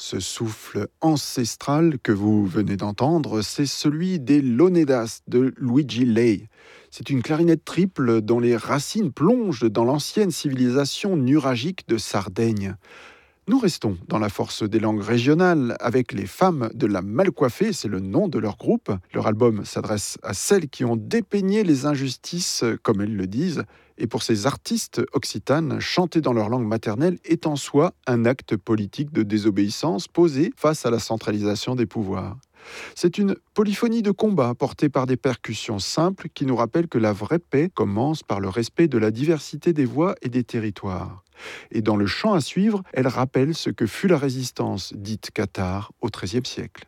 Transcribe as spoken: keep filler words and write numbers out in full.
Ce souffle ancestral que vous venez d'entendre, c'est celui des Lonedas de Luigi Lei. C'est une clarinette triple dont les racines plongent dans l'ancienne civilisation nuragique de Sardaigne. Nous restons dans la force des langues régionales avec les femmes de la Malcoiffée, c'est le nom de leur groupe. Leur album s'adresse à celles qui ont dépeigné les injustices, comme elles le disent. Et pour ces artistes occitanes, chanter dans leur langue maternelle est en soi un acte politique de désobéissance posé face à la centralisation des pouvoirs. C'est une polyphonie de combat portée par des percussions simples qui nous rappellent que la vraie paix commence par le respect de la diversité des voix et des territoires. Et dans le chant à suivre, elle rappelle ce que fut la résistance dite cathare au treizième siècle.